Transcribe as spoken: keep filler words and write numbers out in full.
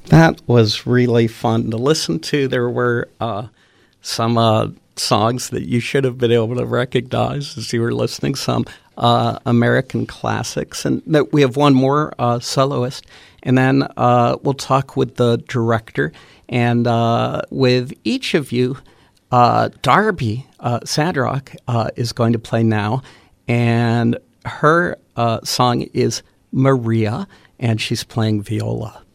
That was really fun to listen to. There were uh, some uh, songs that you should have been able to recognize as you were listening, some uh, American classics. And that we have one more uh, soloist, and then uh, we'll talk with the director. And uh, with each of you, uh, Darby uh, Sadrock uh, is going to play now, and her uh, song is Maria, and she's playing viola.